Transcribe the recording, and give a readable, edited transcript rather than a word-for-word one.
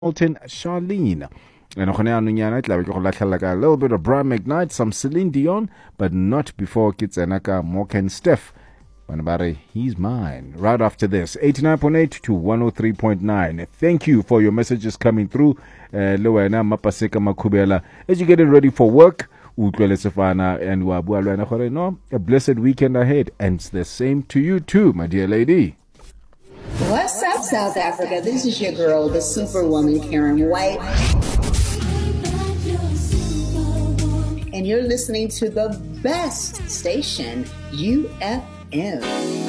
Hamilton, Charlene. And a little bit of Brian McKnight, some Celine Dion, but not before Kitsanaka, Mork and Steph. Banabare, he's mine. Right after this, 89.8 to 103.9. Thank you for your messages coming through. Loana Mapaseka Makubela. As you're getting ready for work, and a blessed weekend ahead. And it's the same to you too, my dear lady. What's up, South Africa? This is your girl, the Superwoman, Karen White. And you're listening to the best station, UFM.